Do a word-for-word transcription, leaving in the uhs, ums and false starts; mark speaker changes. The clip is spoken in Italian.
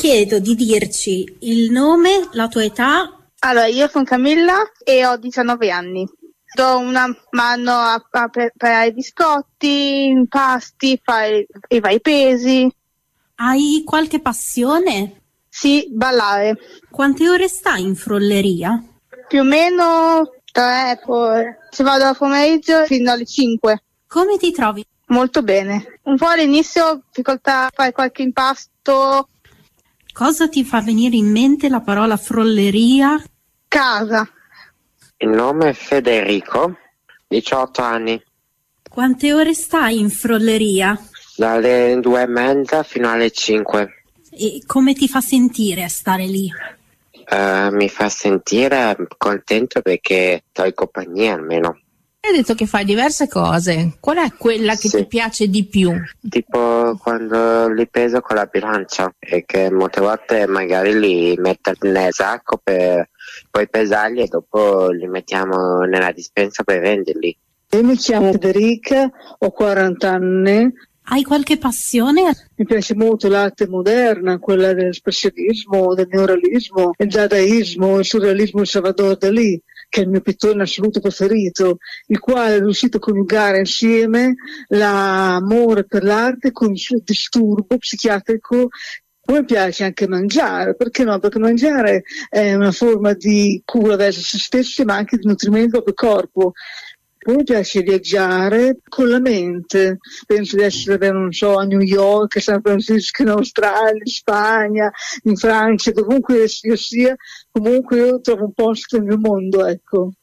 Speaker 1: chiedo di dirci il nome, la tua età.
Speaker 2: Allora, io sono Camilla e ho diciannove anni. Do una mano a, a preparare i biscotti, impasti, fare i vari pesi.
Speaker 1: Hai qualche passione?
Speaker 2: Sì, ballare.
Speaker 1: Quante ore stai in frolleria?
Speaker 2: Più o meno tre ore. Se vado al pomeriggio fino alle cinque.
Speaker 1: Come ti trovi?
Speaker 2: Molto bene. Un po' all'inizio difficoltà a fare qualche impasto.
Speaker 1: Cosa ti fa venire in mente la parola frolleria?
Speaker 2: Casa.
Speaker 3: Il nome è Federico, diciotto anni.
Speaker 1: Quante ore stai in frolleria?
Speaker 3: Dalle due e mezza fino alle cinque.
Speaker 1: E come ti fa sentire stare lì?
Speaker 3: Uh, mi fa sentire contento perché sto in compagnia almeno.
Speaker 4: Hai detto che fai diverse cose. Qual è quella che
Speaker 3: sì.
Speaker 4: ti piace di più?
Speaker 3: Tipo quando li peso con la bilancia e che molte volte magari li metto nel sacco per poi pesarli e dopo li mettiamo nella dispensa per venderli.
Speaker 5: Io mi chiamo Federica, ho quaranta anni.
Speaker 1: Hai qualche passione?
Speaker 5: Mi piace molto l'arte moderna, quella dell'espressionismo, del neorealismo, il dadaismo, il surrealismo di Salvador Dalì, che è il mio pittore in assoluto preferito, il quale è riuscito a coniugare insieme l'amore per l'arte con il suo disturbo psichiatrico. Poi mi piace anche mangiare, perché no? Perché mangiare è una forma di cura verso se stessi, ma anche di nutrimento del proprio corpo. Poi mi piace viaggiare con la mente, penso di essere, non so, a New York, a San Francisco, in Australia, in Spagna, in Francia, dovunque io sia, comunque io trovo un posto nel mio mondo, ecco.